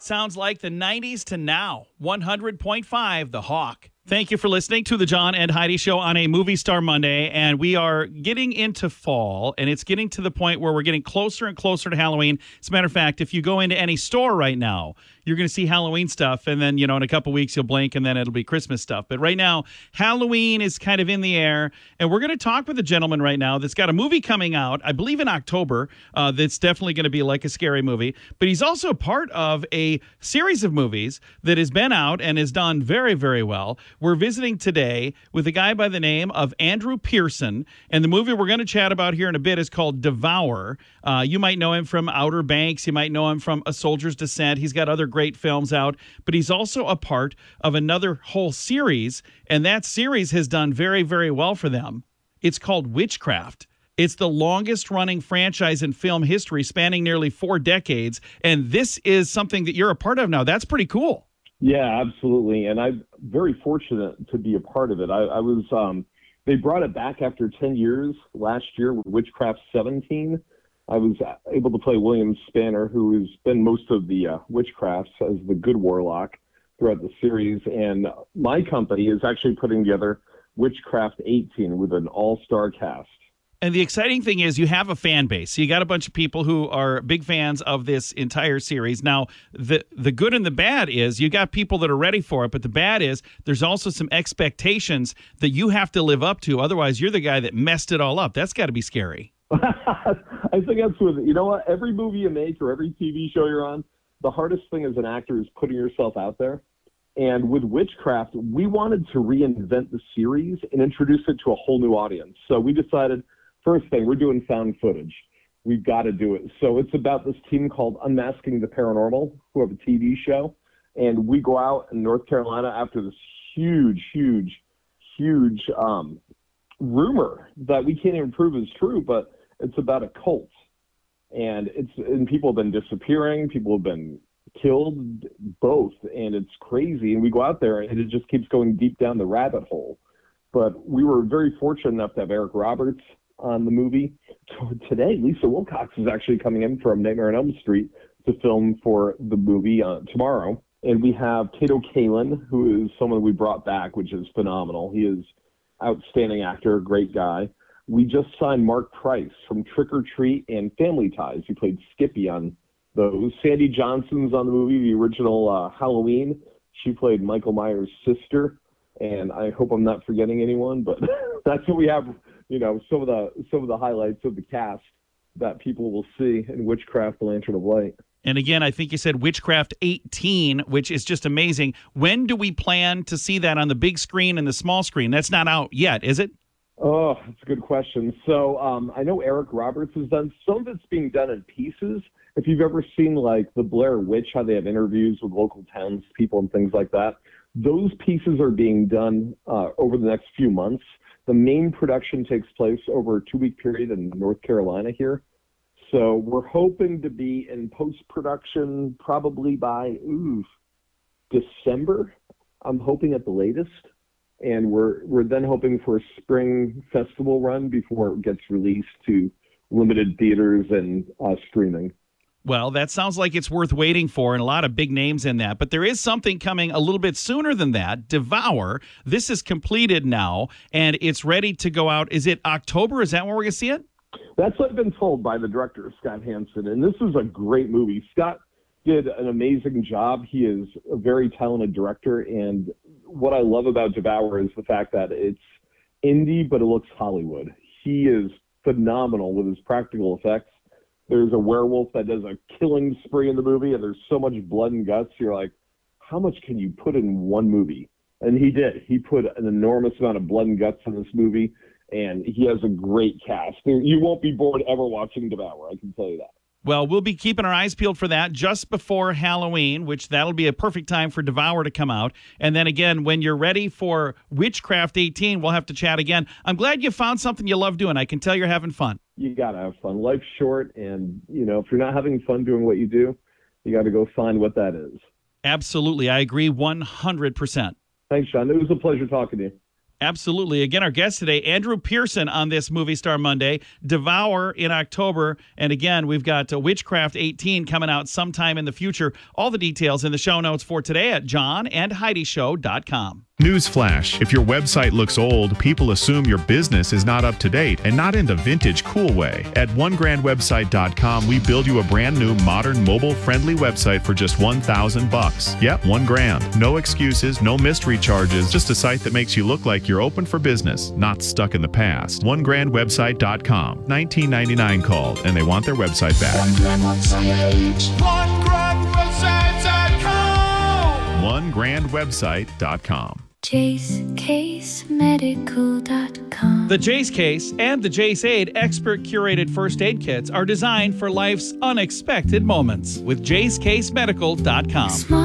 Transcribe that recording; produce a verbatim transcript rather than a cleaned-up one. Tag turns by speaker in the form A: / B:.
A: Sounds like the nineties to now. one hundred point five The Hawk. Thank you for listening to the John and Heidi Show on a Movie Star Monday. And we are getting into fall, and it's getting to the point where we're getting closer and closer to Halloween. As a matter of fact, if you go into any store right now, you're going to see Halloween stuff. And then, you know, in a couple weeks, you'll blink, and then it'll be Christmas stuff. But right now, Halloween is kind of in the air. And we're going to talk with a gentleman right now that's got a movie coming out, I believe in October, uh, that's definitely going to be like a scary movie. But he's also part of a series of movies that has been out and has done very, very well. We're visiting today with a guy by the name of Andrew Pearson, and the movie we're going to chat about here in a bit is called Devour. Uh, you might know him from Outer Banks. You might know him from A Soldier's Descent. He's got other great films out, but he's also a part of another whole series, and that series has done very, very well for them. It's called Witchcraft. It's the longest-running franchise in film history, spanning nearly four decades, and this is something that you're a part of now. That's pretty cool.
B: Yeah, absolutely. And I'm very fortunate to be a part of it. I, I was, um, they brought it back after ten years last year with Witchcraft seventeen. I was able to play William Spanner, who has been most of the uh, Witchcrafts as the good warlock throughout the series. And my company is actually putting together Witchcraft eighteen with an all-star cast.
A: And the exciting thing is you have a fan base. So you got a bunch of people who are big fans of this entire series. Now, the the good and the bad is you got people that are ready for it, but the bad is there's also some expectations that you have to live up to. Otherwise, you're the guy that messed it all up. That's got to be scary.
B: I think that's what, you know what, every movie you make or every T V show you're on, the hardest thing as an actor is putting yourself out there. And with Witchcraft, we wanted to reinvent the series and introduce it to a whole new audience. So we decided, first thing, we're doing found footage. We've got to do it. So it's about this team called Unmasking the Paranormal, who have a T V show. And we go out in North Carolina after this huge, huge, huge um, rumor that we can't even prove is true, but it's about a cult. And it's and people have been disappearing. People have been killed, both. And it's crazy. And we go out there, and it just keeps going deep down the rabbit hole. But we were very fortunate enough to have Eric Roberts on the movie. So today, Lisa Wilcox is actually coming in from Nightmare on Elm Street to film for the movie uh, tomorrow. And we have Kato Kaelin, who is someone we brought back, which is phenomenal. He is outstanding actor, great guy. We just signed Mark Price from Trick or Treat and Family Ties. He played Skippy on those. Sandy Johnson's on the movie, the original uh, Halloween. She played Michael Myers' sister. And I hope I'm not forgetting anyone, but that's what we have. You know, some of the some of the highlights of the cast that people will see in Witchcraft: The Lantern of Light.
A: And again, I think you said Witchcraft eighteen, which is just amazing. When do we plan to see that on the big screen and the small screen? That's not out yet, is it?
B: Oh, that's a good question. So um, I know Eric Roberts has done some of it's being done in pieces. If you've ever seen like the Blair Witch, how they have interviews with local townspeople and things like that, those pieces are being done uh, over the next few months. The main production takes place over a two-week period in North Carolina here. So we're hoping to be in post-production probably by ooh, December. I'm hoping at the latest. And we're we're then hoping for a spring festival run before it gets released to limited theaters and uh, streaming.
A: Well, that sounds like it's worth waiting for, and a lot of big names in that. But there is something coming a little bit sooner than that, Devour. This is completed now, and it's ready to go out. Is it October? Is that when we're going to see it?
B: That's what I've been told by the director, Scott Hansen. And this is a great movie. Scott did an amazing job. He is a very talented director, and what I love about Devour is the fact that it's indie, but it looks Hollywood. He is phenomenal with his practical effects. There's a werewolf that does a killing spree in the movie, and there's so much blood and guts. You're like, how much can you put in one movie? And he did. He put an enormous amount of blood and guts in this movie, and he has a great cast. You won't be bored ever watching Devour, I can tell you that.
A: Well, we'll be keeping our eyes peeled for that just before Halloween, which that'll be a perfect time for Devour to come out. And then again, when you're ready for Witchcraft eighteen, we'll have to chat again. I'm glad you found something you love doing. I can tell you're having fun.
B: You got to have fun. Life's short, and, you know, if you're not having fun doing what you do, you got to go find what that is.
A: Absolutely. I agree one hundred percent.
B: Thanks, Sean. It was a pleasure talking to you.
A: Absolutely. Again, our guest today, Andrew Pearson, on this Movie Star Monday, Devour in October. And again, we've got uh, Witchcraft eighteen coming out sometime in the future. All the details in the show notes for today at john and heidi show dot com.
C: Newsflash, if your website looks old, people assume your business is not up to date and not in the vintage cool way. At one grand website dot com, we build you a brand new, modern, mobile-friendly website for just one thousand bucks. Yep, one grand. No excuses, no mystery charges, just a site that makes you look like you're open for business, not stuck in the past. one grand website dot com. nineteen ninety-nine called, and they want their website back.
D: one grand website dot com.
C: one grand website dot com.
E: Jace Case Medical dot com.
A: The Jace Case and the Jace Aid expert curated first aid kits are designed for life's unexpected moments with Jace Case Medical dot com.
E: Smart